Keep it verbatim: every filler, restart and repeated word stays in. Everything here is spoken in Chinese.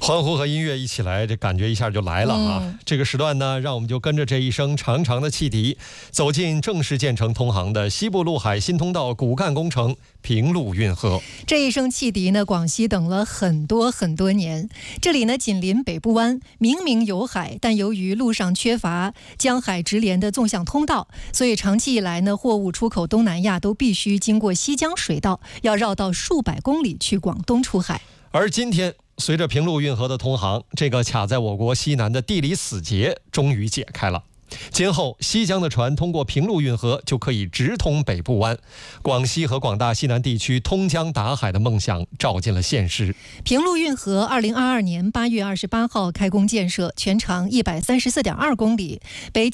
欢呼和音乐一起来，这感觉一下就来了啊！ 嗯、 这个时段呢，让我们就跟着这一声长长的汽笛，走进正式建成通航的西部陆海新通道骨干工程平陆运河。 这一声汽笛呢，广西等了很多很多年。这里呢，紧邻北部湾，明明有海，但由于路上缺乏江海直连的纵向通道，所以长期以来呢，货物出口东南亚都必须经过西江水道，要绕道数百公里去广东出海。 而今天，随着平陆运河的通航，这个卡在我国西南的地理死结终于解开了。今后西江的船通过平陆运河就可以直通北部湾，广西和广大西南地区通江达海的梦想照进了现实。 平陆运河二零二二年八月二十八号开工建设，全长一百三十四点二公里，北